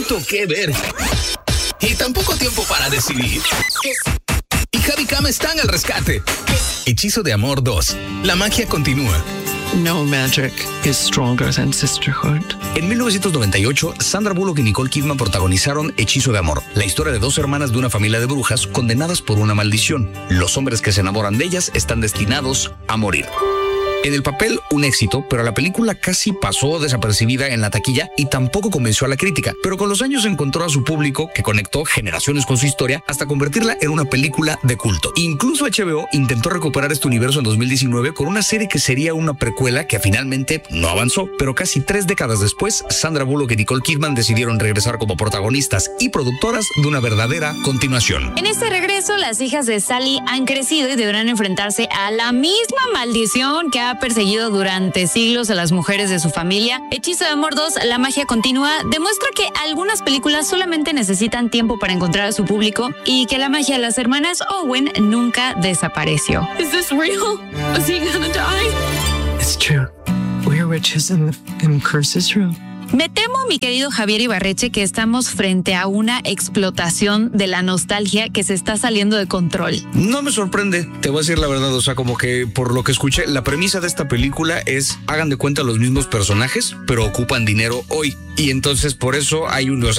tanto que ver y tan poco tiempo para decidir. Y Javi Kama están al rescate. Hechizo de Amor 2. La magia continúa. No magic is stronger than sisterhood. En 1998, Sandra Bullock y Nicole Kidman protagonizaron Hechizo de Amor, la historia de dos hermanas de una familia de brujas condenadas por una maldición. Los hombres que se enamoran de ellas están destinados a morir. En el papel, un éxito, pero la película casi pasó desapercibida en la taquilla y tampoco convenció a la crítica. Pero con los años encontró a su público, que conectó generaciones con su historia, hasta convertirla en una película de culto. Incluso HBO intentó recuperar este universo en 2019 con una serie que sería una precuela que finalmente no avanzó. Pero casi 3 décadas después, Sandra Bullock y Nicole Kidman decidieron regresar como protagonistas y productoras de una verdadera continuación. En este regreso, las hijas de Sally han crecido y deberán enfrentarse a la misma maldición que ha perseguido durante siglos a las mujeres de su familia. Hechizo de Amor 2, La magia continúa, demuestra que algunas películas solamente necesitan tiempo para encontrar a su público y que la magia de las hermanas Owen nunca desapareció. Is this real? Is he gonna die? It's true. We're witches and curse is real. Me temo, mi querido Javier Ibarreche, que estamos frente a una explotación de la nostalgia que se está saliendo de control. No me sorprende, te voy a decir la verdad, o sea, como que por lo que escuché, la premisa de esta película es, hagan de cuenta los mismos personajes, pero ocupan dinero hoy. Y entonces por eso hay unos